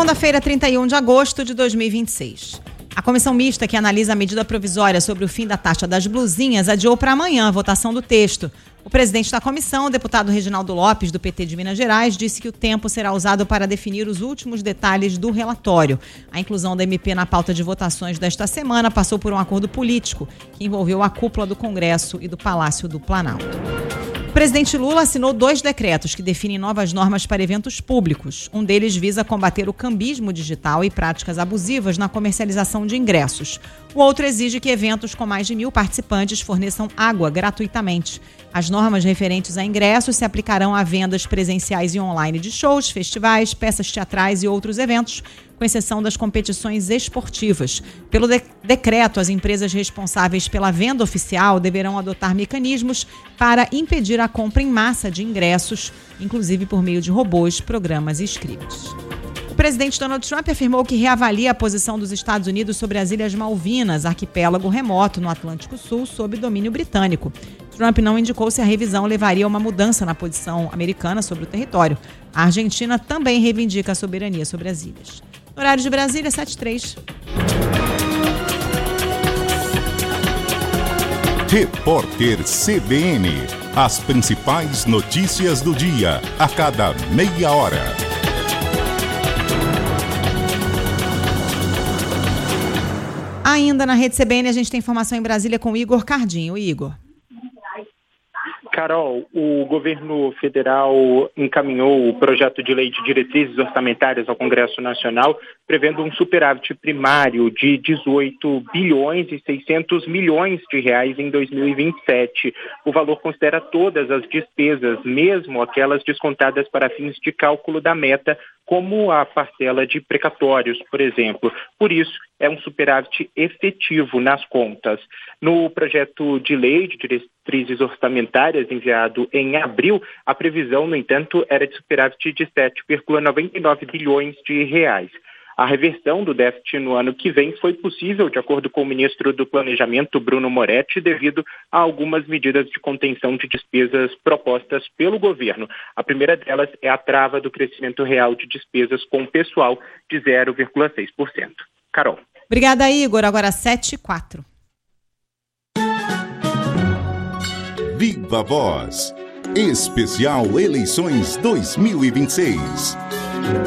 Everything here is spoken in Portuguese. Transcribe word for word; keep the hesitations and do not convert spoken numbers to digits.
Segunda-feira, trinta e um de agosto de dois mil e vinte e seis. A comissão mista que analisa a medida provisória sobre o fim da taxa das blusinhas adiou para amanhã a votação do texto. O presidente da comissão, o deputado Reginaldo Lopes, do P T de Minas Gerais, disse que o tempo será usado para definir os últimos detalhes do relatório. A inclusão da M P na pauta de votações desta semana passou por um acordo político que envolveu a cúpula do Congresso e do Palácio do Planalto. O presidente Lula assinou dois decretos que definem novas normas para eventos públicos. Um deles visa combater o cambismo digital e práticas abusivas na comercialização de ingressos. O outro exige que eventos com mais de mil participantes forneçam água gratuitamente. As normas referentes a ingressos se aplicarão a vendas presenciais e online de shows, festivais, peças teatrais e outros eventos, com exceção das competições esportivas. Pelo de- decreto, as empresas responsáveis pela venda oficial deverão adotar mecanismos para impedir a compra em massa de ingressos, inclusive por meio de robôs, programas e scripts. O presidente Donald Trump afirmou que reavalia a posição dos Estados Unidos sobre as Ilhas Malvinas, arquipélago remoto no Atlântico Sul, sob domínio britânico. Trump não indicou se a revisão levaria a uma mudança na posição americana sobre o território. A Argentina também reivindica a soberania sobre as ilhas. Horário de Brasília, sete e três. Repórter C B N. As principais notícias do dia, a cada meia hora. Ainda na Rede C B N, a gente tem informação em Brasília com o Igor Cardinho. Igor. Carol, o governo federal encaminhou o projeto de lei de diretrizes orçamentárias ao Congresso Nacional, prevendo um superávit primário de dezoito bilhões e seiscentos milhões de reais em dois mil e vinte e sete. O valor considera todas as despesas, mesmo aquelas descontadas para fins de cálculo da meta, como a parcela de precatórios, por exemplo. Por isso, é um superávit efetivo nas contas. No projeto de lei de diretrizes orçamentárias enviado em abril, a previsão, no entanto, era de superávit de sete vírgula noventa e nove bilhões de reais. A reversão do déficit no ano que vem foi possível, de acordo com o ministro do Planejamento, Bruno Moretti, devido a algumas medidas de contenção de despesas propostas pelo governo. A primeira delas é a trava do crescimento real de despesas com o pessoal de zero vírgula seis por cento. Carol. Obrigada, Igor. Agora sete e quatro. Viva Voz. Especial Eleições dois mil e vinte e seis.